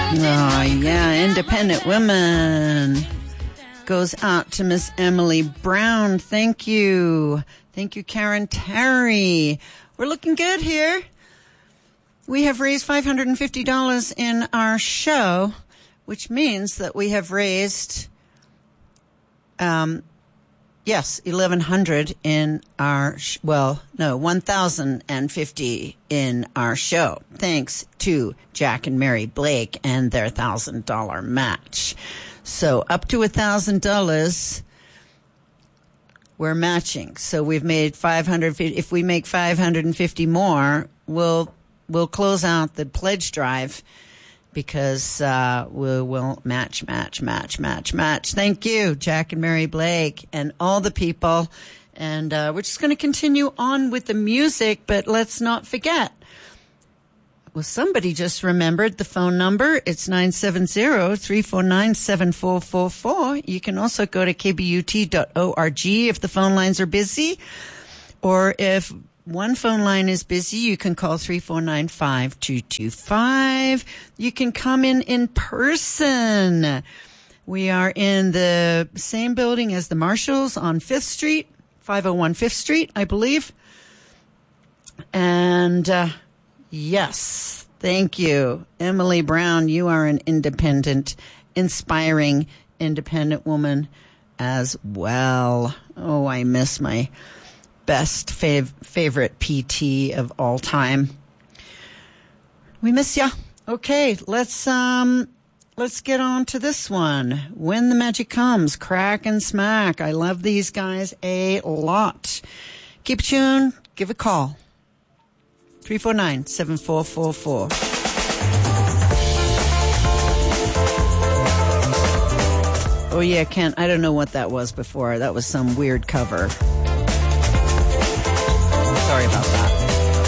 Oh, yeah, independent women. Goes out to Miss Emily Brown. Thank you. Thank you, Karen Terry. We're looking good here. We have raised $550 in our show, which means that we have raised, $1,150 in our, $1,050 in our show. Thanks to Jack and Mary Blake and their $1,000 match. So up to $1,000, we're matching. So we've made 550. If we make 550 more, we'll close out the pledge drive because we'll match. Thank you, Jack and Mary Blake and all the people. And we're just going to continue on with the music, but let's not forget. Well, somebody just remembered the phone number. It's 970-349-7444. You can also go to kbut.org if the phone lines are busy. Or if one phone line is busy, you can call 349-5225. You can come in person. We are in the same building as the Marshalls on 5th Street, 501 5th Street, I believe. And yes, thank you. Emily Brown, you are an independent, inspiring, independent woman as well. Oh, I miss my best favorite PT of all time. We miss ya. Okay, let's get on to this one. When the Magic Comes, Crack and Smack. I love these guys a lot. Keep it tuned. Give a call. 349-7444. Oh yeah, Kent, I don't know what that was before. That was some weird cover.